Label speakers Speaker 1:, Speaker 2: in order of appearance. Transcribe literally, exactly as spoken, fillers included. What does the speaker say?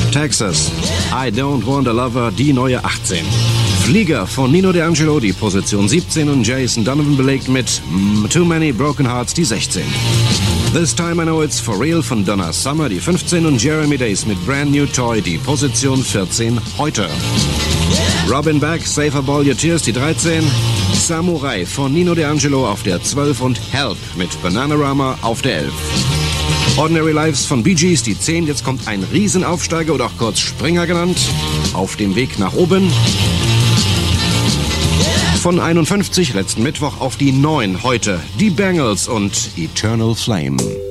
Speaker 1: Texas, I Don't Want a Lover, die neue achtzehn. Flieger von Nino D'Angelo, die Position siebzehn und Jason Donovan belegt mit Too Many Broken Hearts, die sechzehn. This Time I Know It's For Real von Donna Summer, die fünfzehn und Jeremy Days mit Brand New Toy, die Position vierzehn heute. Robin Beck, Save Up All Your Tears, die dreizehn. Samurai von Nino D'Angelo auf der zwölf und Help mit Bananarama auf der elf. Ordinary Lives von Bee Gees, die zehn. Jetzt kommt ein Riesenaufsteiger oder auch kurz Springer genannt. Auf dem Weg nach oben. Von einundfünfzig letzten Mittwoch auf die neun heute. Die Bangles und Eternal Flame.